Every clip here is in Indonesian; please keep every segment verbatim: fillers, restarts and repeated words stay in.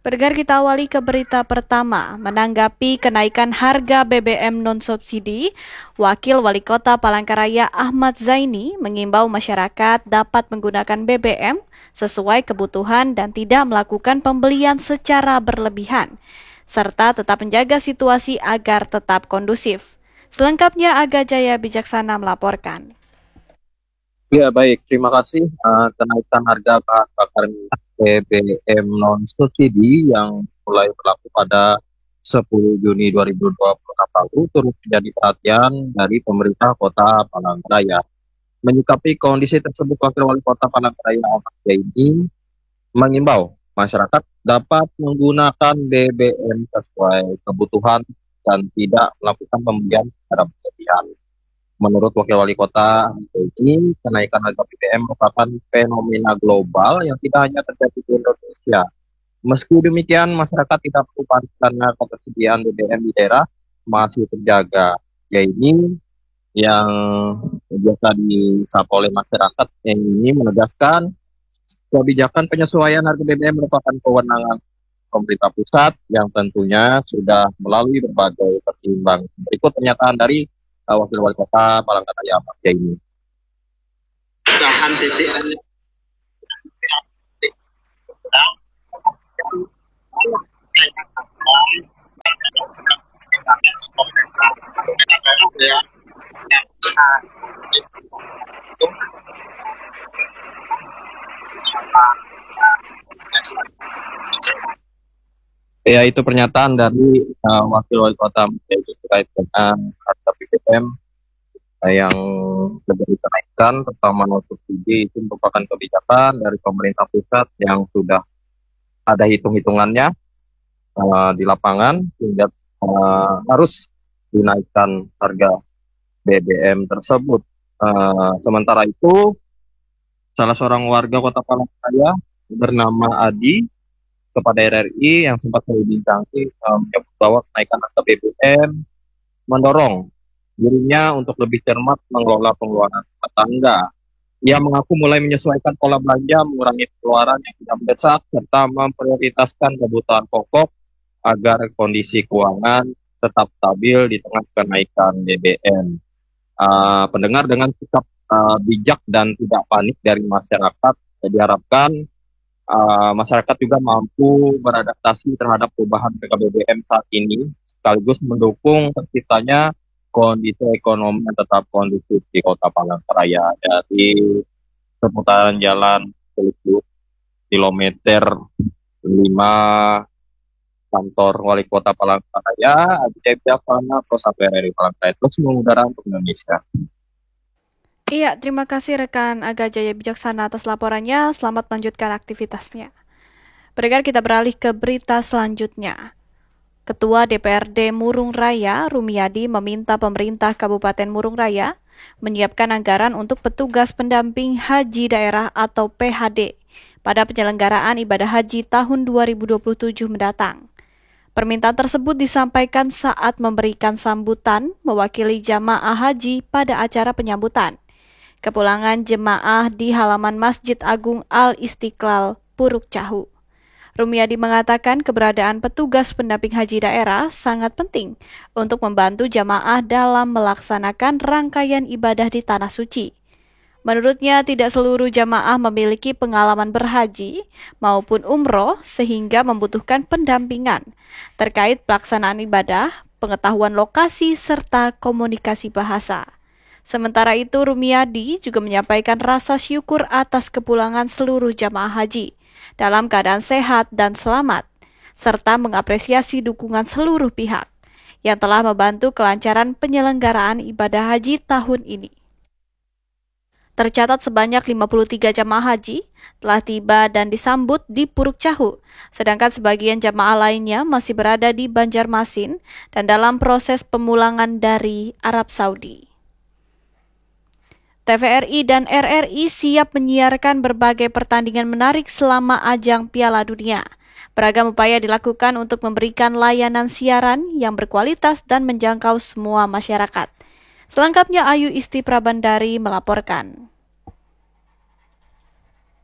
Pendengar, kita awali ke berita pertama. Menanggapi kenaikan harga B B M non-subsidi, Wakil Wali Kota Palangkaraya Ahmad Zaini mengimbau masyarakat dapat menggunakan B B M sesuai kebutuhan dan tidak melakukan pembelian secara berlebihan, serta tetap menjaga situasi agar tetap kondusif. Selengkapnya Aga Jaya Bijaksana melaporkan. Ya baik, terima kasih. Uh, kenaikan harga bahan bakar minyak B B M non-subsidi yang mulai berlaku pada sepuluh Juni dua ribu dua puluh empat lalu turut menjadi perhatian dari pemerintah Kota Palangkaraya. Menyikapi kondisi tersebut, Wakil Wali Kota Palangkaraya Ahmad Zaini mengimbau masyarakat dapat menggunakan B B M sesuai kebutuhan dan tidak melakukan pembelian secara berlebihan. Menurut Wakil Wali Kota ini, kenaikan harga B B M merupakan fenomena global yang tidak hanya terjadi di Indonesia. Meski demikian, masyarakat tidak perlu panik karena ketersediaan B B M di daerah masih terjaga. Ya ini yang biasa disapa oleh masyarakat yang ini menegaskan kebijakan penyesuaian harga B B M merupakan kewenangan pemerintah pusat yang tentunya sudah melalui berbagai pertimbangan. Berikut pernyataan dari uh, Wakil Wali Kota Palangkaraya Ahmad Zaini. Bahan B B M ya itu pernyataan dari uh, Wakil Wali Kota terkait dengan harga B B M uh, yang lebih dinaikkan, terutama non subsidi. Itu merupakan kebijakan dari pemerintah pusat yang sudah ada hitung-hitungannya uh, di lapangan sehingga uh, harus dinaikkan harga B B M tersebut. Uh, sementara itu, salah seorang warga Kota Palangkaraya bernama Adi kepada R R I yang sempat saya bincangi um, menyebut bahwa kenaikan harga B B M mendorong dirinya untuk lebih cermat mengelola pengeluaran rumah tangga. Ia mengaku mulai menyesuaikan pola belanja, mengurangi pengeluaran yang tidak mendesak, serta memprioritaskan kebutuhan pokok agar kondisi keuangan tetap stabil di tengah kenaikan B B M. Uh, pendengar, dengan sikap uh, bijak dan tidak panik dari masyarakat, diharapkan Uh, masyarakat juga mampu beradaptasi terhadap perubahan harga B B M saat ini, sekaligus mendukung terciptanya kondisi ekonomi yang tetap kondusif di Kota Palangkaraya. Dari seputaran jalan kilometer lima kantor Wali Kota Palangkaraya, Adi Bijaksana, Prosap R R I Palangkaraya, terus mengudara untuk Indonesia. Iya, terima kasih rekan Aga Jaya Bijaksana atas laporannya. Selamat melanjutkan aktivitasnya. Pendengar, kita beralih ke berita selanjutnya. Ketua D P R D Murung Raya, Rumiadi, meminta pemerintah Kabupaten Murung Raya menyiapkan anggaran untuk petugas pendamping haji daerah atau P H D pada penyelenggaraan ibadah haji tahun dua ribu dua puluh tujuh mendatang. Permintaan tersebut disampaikan saat memberikan sambutan mewakili jamaah haji pada acara penyambutan kepulangan jemaah di halaman Masjid Agung Al-Istiqlal, Puruk Cahu. Rumiadi mengatakan keberadaan petugas pendamping haji daerah sangat penting untuk membantu jamaah dalam melaksanakan rangkaian ibadah di Tanah Suci. Menurutnya, tidak seluruh jamaah memiliki pengalaman berhaji maupun umroh sehingga membutuhkan pendampingan terkait pelaksanaan ibadah, pengetahuan lokasi, serta komunikasi bahasa. Sementara itu, Rumiadi juga menyampaikan rasa syukur atas kepulangan seluruh jamaah haji dalam keadaan sehat dan selamat, serta mengapresiasi dukungan seluruh pihak yang telah membantu kelancaran penyelenggaraan ibadah haji tahun ini. Tercatat sebanyak lima puluh tiga jamaah haji telah tiba dan disambut di Puruk Cahu, sedangkan sebagian jamaah lainnya masih berada di Banjarmasin dan dalam proses pemulangan dari Arab Saudi. T V R I dan R R I siap menyiarkan berbagai pertandingan menarik selama ajang Piala Dunia. Beragam upaya dilakukan untuk memberikan layanan siaran yang berkualitas dan menjangkau semua masyarakat. Selengkapnya Ayu Isti Prabandari melaporkan.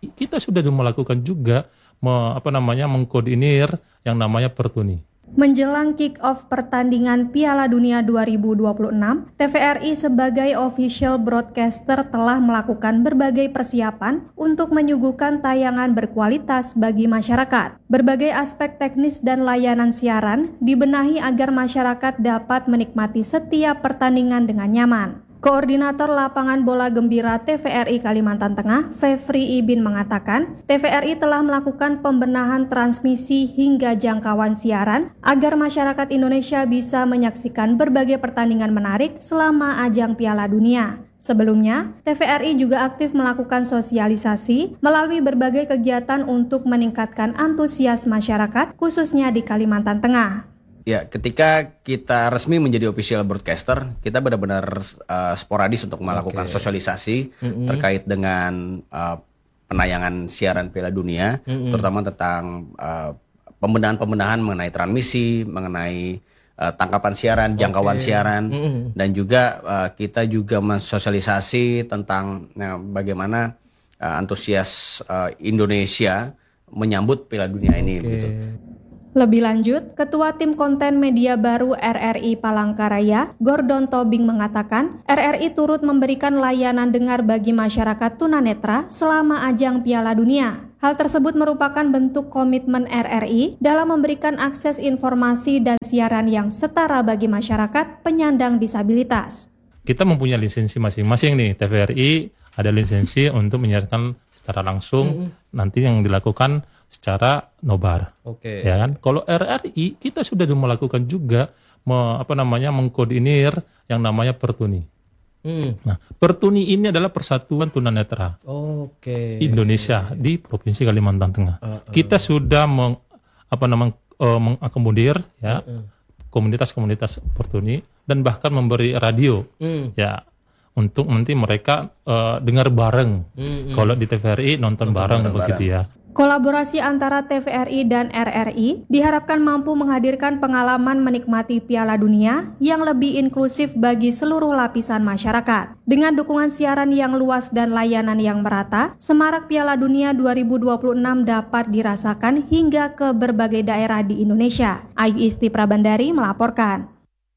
kita sudah melakukan juga me, apa namanya mengkoordinir yang namanya Pertuni. Menjelang kick-off pertandingan Piala Dunia dua ribu dua puluh enam, T V R I sebagai official broadcaster telah melakukan berbagai persiapan untuk menyuguhkan tayangan berkualitas bagi masyarakat. Berbagai aspek teknis dan layanan siaran dibenahi agar masyarakat dapat menikmati setiap pertandingan dengan nyaman. Koordinator Lapangan Bola Gembira T V R I Kalimantan Tengah, Fevri Ibin mengatakan, T V R I telah melakukan pembenahan transmisi hingga jangkauan siaran agar masyarakat Indonesia bisa menyaksikan berbagai pertandingan menarik selama ajang Piala Dunia. Sebelumnya, T V R I juga aktif melakukan sosialisasi melalui berbagai kegiatan untuk meningkatkan antusias masyarakat, khususnya di Kalimantan Tengah. Ya, ketika kita resmi menjadi official broadcaster, kita benar-benar uh, sporadis untuk melakukan okay. sosialisasi mm-hmm. terkait dengan uh, penayangan siaran Piala Dunia, mm-hmm. terutama tentang uh, pembenahan-pembenahan mengenai transmisi, mengenai uh, tangkapan siaran, jangkauan okay. siaran, mm-hmm. dan juga uh, kita juga mensosialisasi tentang uh, bagaimana uh, antusias uh, Indonesia menyambut Piala Dunia ini. Okay. Gitu. Lebih lanjut, Ketua Tim Konten Media Baru R R I Palangkaraya, Gordon Tobing mengatakan, R R I turut memberikan layanan dengar bagi masyarakat tunanetra selama ajang Piala Dunia. Hal tersebut merupakan bentuk komitmen R R I dalam memberikan akses informasi dan siaran yang setara bagi masyarakat penyandang disabilitas. Kita mempunyai lisensi masing-masing nih, T V R I ada lisensi untuk menyiarkan secara langsung, mm-hmm. nanti yang dilakukan secara nobar, Oke. ya kan? Kalau R R I kita sudah melakukan juga me, apa namanya mengkoordinir yang namanya Pertuni. Hmm. Nah, Pertuni ini adalah Persatuan Tunanetra Oke. Indonesia di Provinsi Kalimantan Tengah. Uh, uh. Kita sudah meng, apa namanya uh, mengakomodir ya uh, uh. komunitas-komunitas Pertuni dan bahkan memberi radio, hmm. ya untuk nanti mereka uh, dengar bareng. Hmm, hmm. Kalau di T V R I nonton, nonton bareng begitu ya. Kolaborasi antara T V R I dan R R I diharapkan mampu menghadirkan pengalaman menikmati Piala Dunia yang lebih inklusif bagi seluruh lapisan masyarakat. Dengan dukungan siaran yang luas dan layanan yang merata, semarak Piala Dunia dua ribu dua puluh enam dapat dirasakan hingga ke berbagai daerah di Indonesia. Ayu Isti Prabandari melaporkan.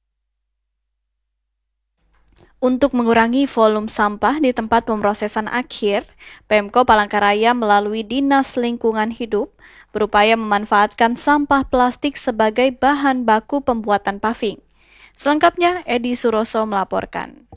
Untuk mengurangi volume sampah di tempat pemrosesan akhir, Pemko Palangkaraya melalui Dinas Lingkungan Hidup berupaya memanfaatkan sampah plastik sebagai bahan baku pembuatan paving. Selengkapnya, Edi Suroso melaporkan.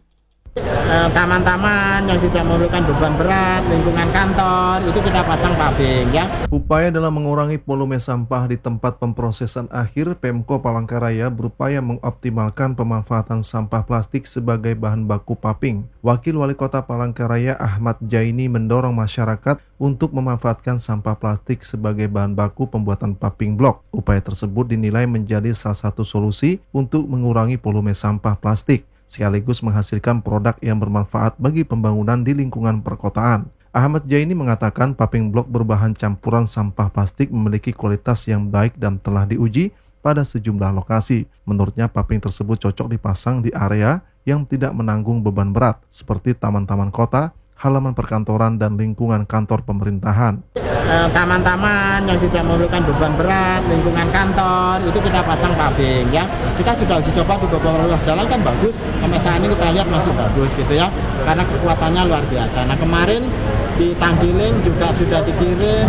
Taman-taman yang tidak memerlukan beban berat, lingkungan kantor, itu kita pasang paving ya. Upaya dalam mengurangi volume sampah di tempat pemrosesan akhir, Pemko Palangkaraya berupaya mengoptimalkan pemanfaatan sampah plastik sebagai bahan baku paving. Wakil Wali Kota Palangkaraya Ahmad Jaini mendorong masyarakat untuk memanfaatkan sampah plastik sebagai bahan baku pembuatan paving blok. Upaya tersebut dinilai menjadi salah satu solusi untuk mengurangi volume sampah plastik, sekaligus menghasilkan produk yang bermanfaat bagi pembangunan di lingkungan perkotaan. Ahmad Jaini mengatakan paving blok berbahan campuran sampah plastik memiliki kualitas yang baik dan telah diuji pada sejumlah lokasi. Menurutnya paving tersebut cocok dipasang di area yang tidak menanggung beban berat, seperti taman-taman kota, halaman perkantoran, dan lingkungan kantor pemerintahan. Taman-taman yang tidak memerlukan beban berat, lingkungan kantor, itu kita pasang paving ya. Kita sudah uji coba di beberapa ruas jalan kan bagus, sampai saat ini kita lihat masih bagus gitu ya, karena kekuatannya luar biasa. Nah kemarin di Tanggiling juga sudah dikirim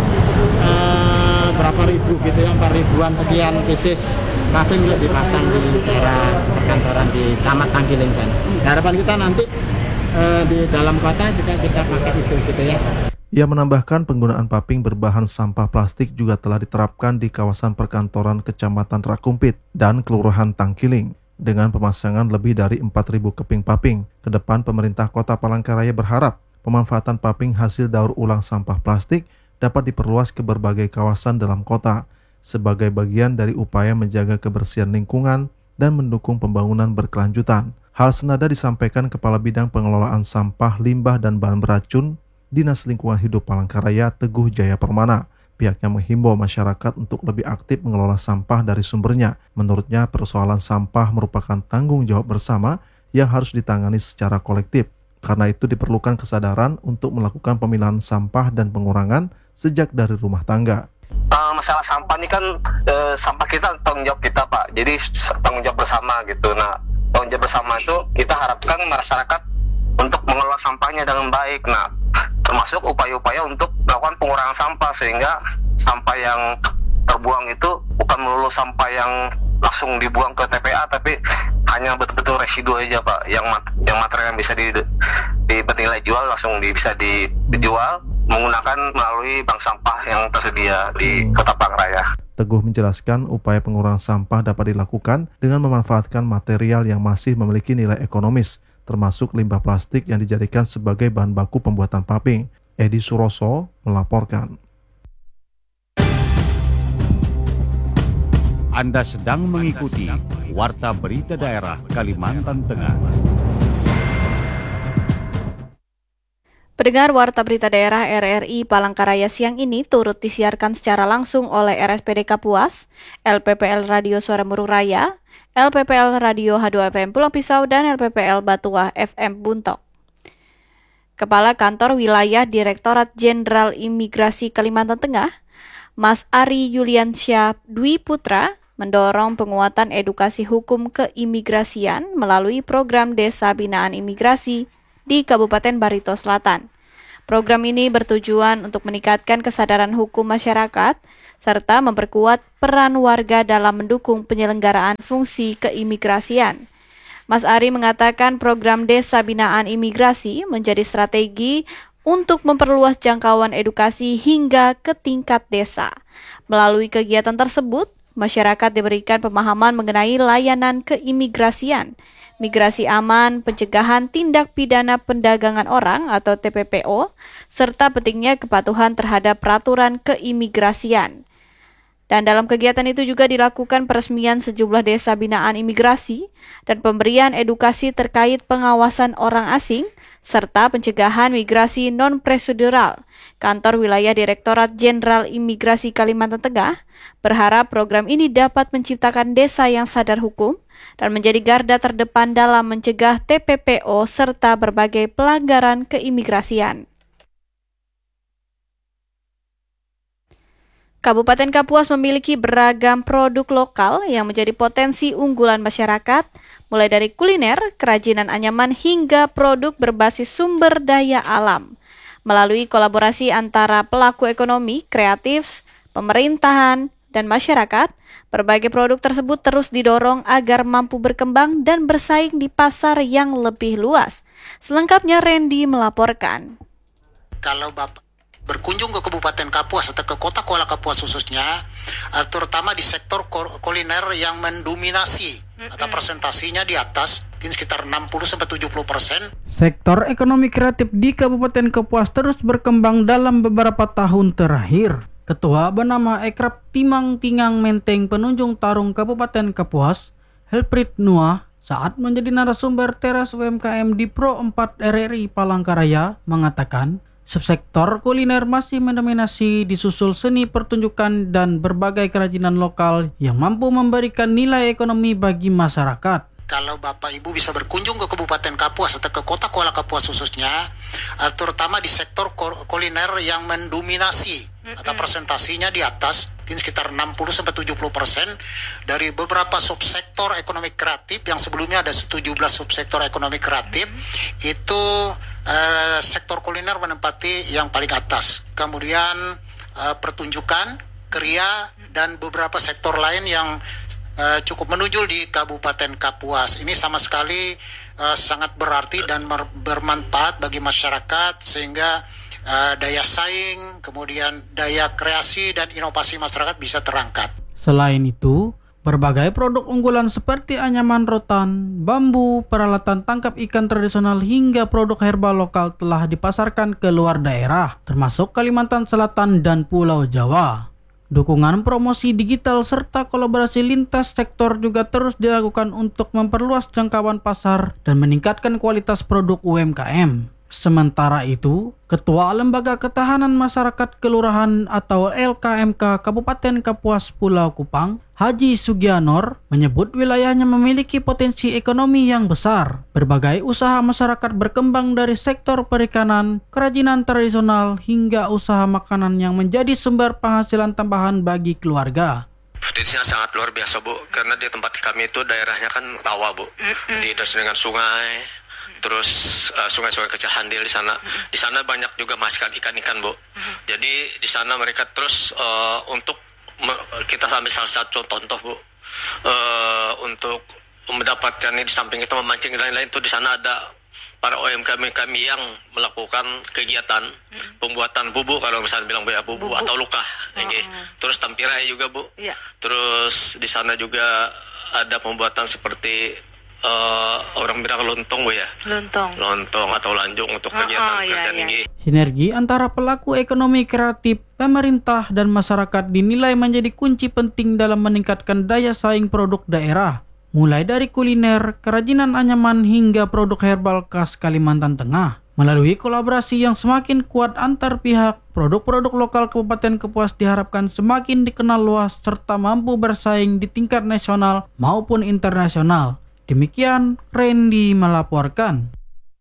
eh, berapa ribu gitu ya, empat ribuan sekian pieces paving untuk dipasang di daerah perkantoran di Camat Tanggiling kan. Harapan kita nanti eh, di dalam kota juga kita pakai itu gitu ya. Ia menambahkan penggunaan paving berbahan sampah plastik juga telah diterapkan di kawasan perkantoran Kecamatan Rakumpit dan Kelurahan Tangkiling dengan pemasangan lebih dari empat ribu keping paving. Kedepan pemerintah Kota Palangkaraya berharap pemanfaatan paving hasil daur ulang sampah plastik dapat diperluas ke berbagai kawasan dalam kota sebagai bagian dari upaya menjaga kebersihan lingkungan dan mendukung pembangunan berkelanjutan. Hal senada disampaikan Kepala Bidang Pengelolaan Sampah, Limbah, dan Bahan Beracun Dinas Lingkungan Hidup Palangkaraya Teguh Jaya Permana. Pihaknya menghimbau masyarakat untuk lebih aktif mengelola sampah dari sumbernya. Menurutnya persoalan sampah merupakan tanggung jawab bersama yang harus ditangani secara kolektif. Karena itu diperlukan kesadaran untuk melakukan pemilahan sampah dan pengurangan sejak dari rumah tangga. Uh, masalah sampah ini kan uh, sampah kita tanggung jawab kita Pak, jadi tanggung jawab bersama gitu. Nah tanggung jawab bersama itu kita harapkan masyarakat untuk mengelola sampahnya dengan baik. Nah termasuk upaya-upaya untuk melakukan pengurangan sampah sehingga sampah yang terbuang itu bukan melulu sampah yang langsung dibuang ke T P A, tapi hanya betul-betul residu aja Pak, yang mat- yang material yang bisa di, di bernilai jual langsung di, bisa di, dijual menggunakan melalui bank sampah yang tersedia di Kota Palangkaraya. Teguh menjelaskan upaya pengurangan sampah dapat dilakukan dengan memanfaatkan material yang masih memiliki nilai ekonomis, termasuk limbah plastik yang dijadikan sebagai bahan baku pembuatan paping. Edi Suroso melaporkan. Anda sedang mengikuti Warta Berita Daerah Kalimantan Tengah. Pendengar Warta Berita Daerah R R I Palangkaraya siang ini turut disiarkan secara langsung oleh R S P D Kapuas, L P P L Radio Suara Murung Raya, L P P L Radio H dua F M Pulau Pisau, dan L P P L Batuah F M Buntok. Kepala Kantor Wilayah Direktorat Jenderal Imigrasi Kalimantan Tengah, Mas Ari Yuliansyah Dwi Putra, mendorong penguatan edukasi hukum keimigrasian melalui program Desa Binaan Imigrasi di Kabupaten Barito Selatan. Program ini bertujuan untuk meningkatkan kesadaran hukum masyarakat serta memperkuat peran warga dalam mendukung penyelenggaraan fungsi keimigrasian. Mas Ari mengatakan program Desa Binaan Imigrasi menjadi strategi untuk memperluas jangkauan edukasi hingga ke tingkat desa. Melalui kegiatan tersebut, masyarakat diberikan pemahaman mengenai layanan keimigrasian, migrasi aman, pencegahan tindak pidana perdagangan orang atau T P P O, serta pentingnya kepatuhan terhadap peraturan keimigrasian. Dan dalam kegiatan itu juga dilakukan peresmian sejumlah desa binaan imigrasi dan pemberian edukasi terkait pengawasan orang asing serta pencegahan migrasi non-prosedural. Kantor Wilayah Direktorat Jenderal Imigrasi Kalimantan Tengah berharap program ini dapat menciptakan desa yang sadar hukum dan menjadi garda terdepan dalam mencegah T P P O serta berbagai pelanggaran keimigrasian. Kabupaten Kapuas memiliki beragam produk lokal yang menjadi potensi unggulan masyarakat, mulai dari kuliner, kerajinan anyaman, hingga produk berbasis sumber daya alam. Melalui kolaborasi antara pelaku ekonomi, kreatif, pemerintahan, dan masyarakat, berbagai produk tersebut terus didorong agar mampu berkembang dan bersaing di pasar yang lebih luas. Selengkapnya Randy melaporkan. Kalau Bapak berkunjung ke Kabupaten Kapuas atau ke Kota Kuala Kapuas khususnya, terutama di sektor kuliner yang mendominasi mm-hmm. atau presentasinya di atas, mungkin sekitar enam puluh sampai tujuh puluh persen. Sektor ekonomi kreatif di Kabupaten Kapuas terus berkembang dalam beberapa tahun terakhir. Ketua bernama Ekrab Timang Tingang Menteng Penunjung Tarung Kabupaten Kapuas, Helprit Nuah, saat menjadi narasumber teras U M K M di Pro empat R R I Palangkaraya, mengatakan subsektor kuliner masih mendominasi disusul seni pertunjukan dan berbagai kerajinan lokal yang mampu memberikan nilai ekonomi bagi masyarakat. Kalau Bapak Ibu bisa berkunjung ke Kabupaten Kapuas atau ke Kota Kuala Kapuas khususnya, terutama di sektor kuliner yang mendominasi mm-hmm. atau presentasinya di atas, mungkin sekitar enam puluh sampai tujuh puluh persen dari beberapa subsektor ekonomi kreatif yang sebelumnya ada tujuh belas subsektor ekonomi kreatif, mm-hmm. itu uh, sektor kuliner menempati yang paling atas. Kemudian uh, pertunjukan, kriya, dan beberapa sektor lain yang Uh, cukup menonjol di Kabupaten Kapuas. Ini sama sekali uh, sangat berarti dan mer- bermanfaat bagi masyarakat sehingga uh, daya saing, kemudian daya kreasi dan inovasi masyarakat bisa terangkat. Selain itu, berbagai produk unggulan seperti anyaman rotan, bambu, peralatan tangkap ikan tradisional hingga produk herbal lokal telah dipasarkan ke luar daerah, termasuk Kalimantan Selatan dan Pulau Jawa. Dukungan promosi digital serta kolaborasi lintas sektor juga terus dilakukan untuk memperluas jangkauan pasar dan meningkatkan kualitas produk U M K M. Sementara itu, Ketua Lembaga Ketahanan Masyarakat Kelurahan atau L K M K Kabupaten Kapuas Pulau Kupang, Haji Sugianor, menyebut wilayahnya memiliki potensi ekonomi yang besar. Berbagai usaha masyarakat berkembang dari sektor perikanan, kerajinan tradisional, hingga usaha makanan yang menjadi sumber penghasilan tambahan bagi keluarga. Potensinya sangat luar biasa, Bu, karena di tempat kami itu daerahnya kan rawa, Bu. Di dasar dengan sungai, terus uh, sungai-sungai kecil Handil di sana. Di sana banyak juga menghasilkan ikan-ikan, Bu. Jadi di sana mereka terus uh, untuk me- kita sambil salah satu contoh, Bu. Uh, untuk mendapatkan ini di samping kita memancing dan lain-lain itu di sana ada para U M K M kami yang melakukan kegiatan hmm. pembuatan bubuk, kalau misalnya bilang ya bubuk, bubuk atau luka, oh, okay. oh. Terus tampirai juga, Bu. Ya. Terus di sana juga ada pembuatan seperti uh, orang bilang lontong, Bu ya. Lontong. Lontong atau lanjung untuk kegiatan oh, oh, kerjaan ya, ya. Sinergi antara pelaku ekonomi kreatif, pemerintah dan masyarakat dinilai menjadi kunci penting dalam meningkatkan daya saing produk daerah. Mulai dari kuliner, kerajinan anyaman hingga produk herbal khas Kalimantan Tengah. Melalui kolaborasi yang semakin kuat antar pihak, produk-produk lokal Kabupaten Kapuas diharapkan semakin dikenal luas serta mampu bersaing di tingkat nasional maupun internasional. Demikian Randy melaporkan.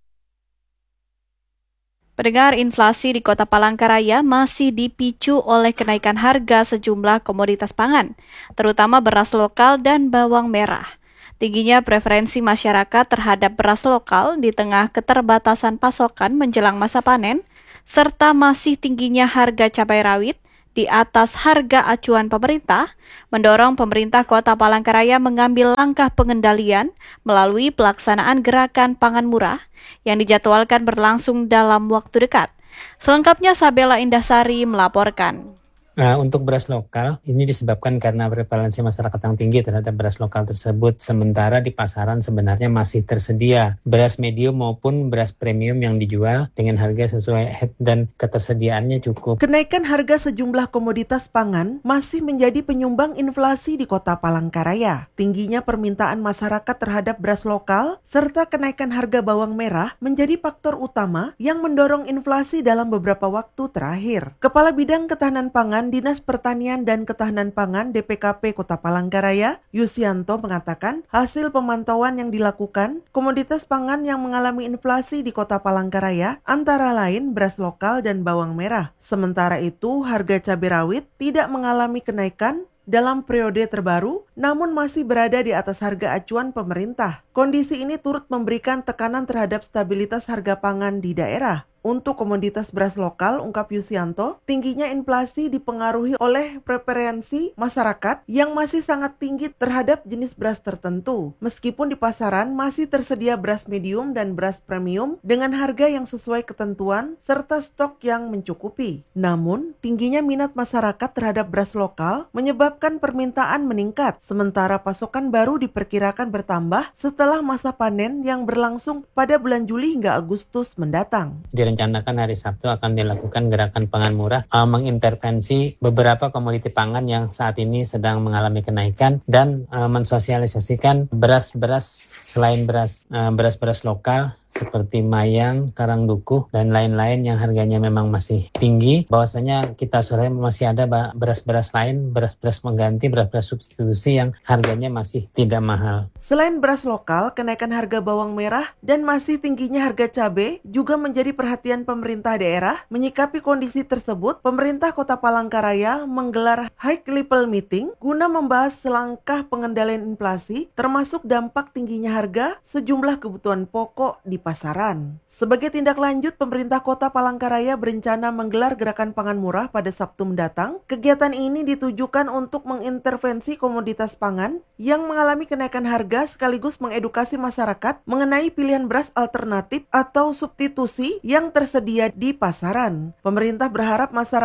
Pendengar, inflasi di Kota Palangkaraya masih dipicu oleh kenaikan harga sejumlah komoditas pangan, terutama beras lokal dan bawang merah. Tingginya preferensi masyarakat terhadap beras lokal di tengah keterbatasan pasokan menjelang masa panen, serta masih tingginya harga cabai rawit di atas harga acuan pemerintah, mendorong pemerintah Kota Palangkaraya mengambil langkah pengendalian melalui pelaksanaan gerakan pangan murah yang dijadwalkan berlangsung dalam waktu dekat. Selengkapnya Sabella Indahsari melaporkan. Nah, untuk beras lokal, ini disebabkan karena prevalensi masyarakat yang tinggi terhadap beras lokal tersebut, sementara di pasaran sebenarnya masih tersedia beras medium maupun beras premium yang dijual dengan harga sesuai head dan ketersediaannya cukup. Kenaikan harga sejumlah komoditas pangan masih menjadi penyumbang inflasi di Kota Palangkaraya. Tingginya permintaan masyarakat terhadap beras lokal serta kenaikan harga bawang merah menjadi faktor utama yang mendorong inflasi dalam beberapa waktu terakhir. Kepala Bidang Ketahanan Pangan Dinas Pertanian dan Ketahanan Pangan D P K P Kota Palangkaraya, Yusianto mengatakan hasil pemantauan yang dilakukan, komoditas pangan yang mengalami inflasi di Kota Palangkaraya antara lain beras lokal dan bawang merah. Sementara itu, harga cabai rawit tidak mengalami kenaikan dalam periode terbaru, namun masih berada di atas harga acuan pemerintah. Kondisi ini turut memberikan tekanan terhadap stabilitas harga pangan di daerah. Untuk komoditas beras lokal, ungkap Yusianto, tingginya inflasi dipengaruhi oleh preferensi masyarakat yang masih sangat tinggi terhadap jenis beras tertentu. Meskipun di pasaran masih tersedia beras medium dan beras premium dengan harga yang sesuai ketentuan serta stok yang mencukupi. Namun, tingginya minat masyarakat terhadap beras lokal menyebabkan permintaan meningkat, sementara pasokan baru diperkirakan bertambah setelah masa panen yang berlangsung pada bulan Juli hingga Agustus mendatang. Direncanakan hari Sabtu akan dilakukan gerakan pangan murah, uh, mengintervensi beberapa komoditi pangan yang saat ini sedang mengalami kenaikan dan uh, mensosialisasikan beras-beras selain beras uh, beras-beras lokal seperti mayang, karang dukuh, dan lain-lain yang harganya memang masih tinggi. Bahwasanya kita sore masih ada beras-beras lain, beras-beras pengganti, beras-beras substitusi yang harganya masih tidak mahal. Selain beras lokal, kenaikan harga bawang merah dan masih tingginya harga cabai juga menjadi perhatian pemerintah daerah. Menyikapi kondisi tersebut, pemerintah Kota Palangkaraya menggelar high level meeting guna membahas langkah pengendalian inflasi, termasuk dampak tingginya harga sejumlah kebutuhan pokok di pasaran. Sebagai tindak lanjut, pemerintah Kota Palangkaraya berencana menggelar gerakan pangan murah pada Sabtu mendatang. Kegiatan ini ditujukan untuk mengintervensi komoditas pangan yang mengalami kenaikan harga sekaligus mengedukasi masyarakat mengenai pilihan beras alternatif atau substitusi yang tersedia di pasaran. Pemerintah berharap masyarakat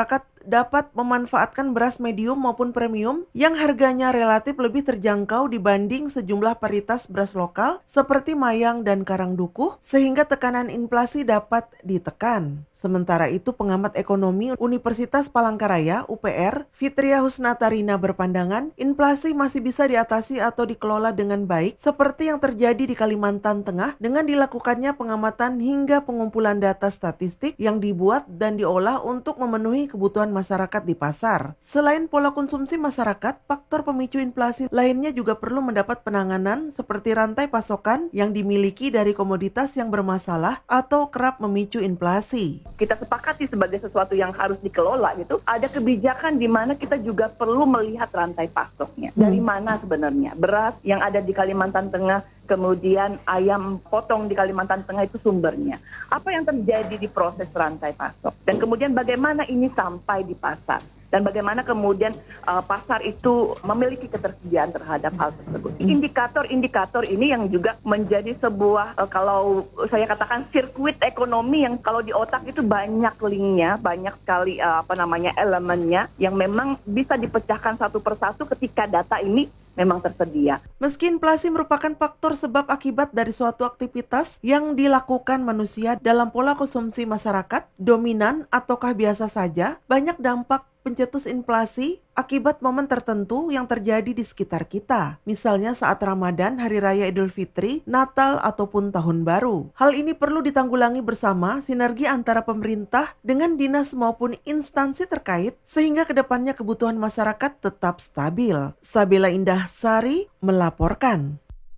dapat memanfaatkan beras medium maupun premium yang harganya relatif lebih terjangkau dibanding sejumlah varietas beras lokal seperti Mayang dan Karangdukuh, sehingga tekanan inflasi dapat ditekan. Sementara itu, pengamat ekonomi Universitas Palangkaraya U P R, Fitria Husnatarina berpandangan inflasi masih bisa diatasi atau dikelola dengan baik seperti yang terjadi di Kalimantan Tengah dengan dilakukannya pengamatan hingga pengumpulan data statistik yang dibuat dan diolah untuk memenuhi kebutuhan masyarakat di pasar. Selain pola konsumsi masyarakat, faktor pemicu inflasi lainnya juga perlu mendapat penanganan seperti rantai pasokan yang dimiliki dari komoditas yang bermasalah atau kerap memicu inflasi. Kita sepakati sebagai sesuatu yang harus dikelola gitu, ada kebijakan di mana kita juga perlu melihat rantai pasoknya. Dari mana sebenarnya beras yang ada di Kalimantan Tengah, kemudian ayam potong di Kalimantan Tengah itu sumbernya. Apa yang terjadi di proses rantai pasok? Dan kemudian bagaimana ini sampai di pasar? Dan bagaimana kemudian uh, pasar itu memiliki ketersediaan terhadap hal tersebut. Indikator-indikator ini yang juga menjadi sebuah, uh, kalau saya katakan sirkuit ekonomi yang kalau di otak itu banyak linknya, banyak sekali uh, apa namanya elemennya yang memang bisa dipecahkan satu persatu ketika data ini memang tersedia. Meski inflasi merupakan faktor sebab akibat dari suatu aktivitas yang dilakukan manusia dalam pola konsumsi masyarakat, dominan ataukah biasa saja, banyak dampak pencetus inflasi akibat momen tertentu yang terjadi di sekitar kita. Misalnya saat Ramadan, Hari Raya Idul Fitri, Natal, ataupun Tahun Baru. Hal ini perlu ditanggulangi bersama sinergi antara pemerintah dengan dinas maupun instansi terkait sehingga kedepannya kebutuhan masyarakat tetap stabil. Sabila Indah Sari melaporkan.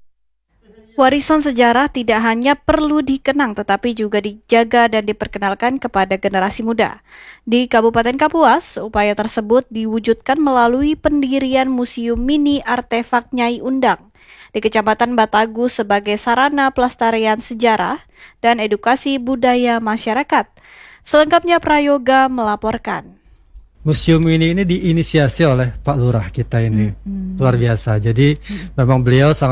Warisan sejarah tidak hanya perlu dikenang tetapi juga dijaga dan diperkenalkan kepada generasi muda. Di Kabupaten Kapuas, upaya tersebut diwujudkan melalui pendirian Museum Mini Artefak Nyai Undang di Kecamatan Batagu sebagai sarana pelestarian sejarah dan edukasi budaya masyarakat. Selengkapnya Prayoga melaporkan. Museum ini ini diinisiasi oleh Pak Lurah kita ini, hmm. luar biasa. Jadi hmm. memang beliau sangat